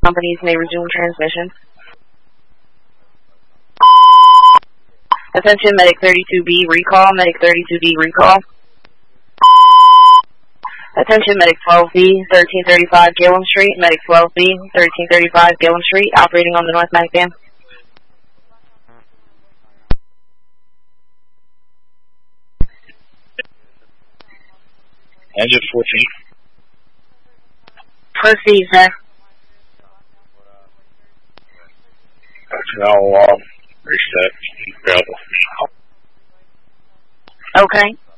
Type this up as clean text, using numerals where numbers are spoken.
companies may resume transmission. Attention, Medic 32B, recall. Medic 32D, recall. Attention, Medic 12B, 1335 Gillum Street. Medic 12B, 1335 Gillum Street, operating on the North Medic Dam. Engine 14. Proceed, sir. Now, reset. Okay.